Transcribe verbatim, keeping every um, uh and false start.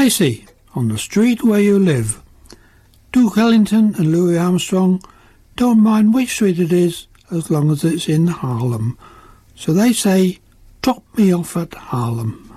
Stacey, on the street where you live, Duke Ellington and Louis Armstrong don't mind which street it is as long as it's in Harlem. So they say, drop me off at Harlem.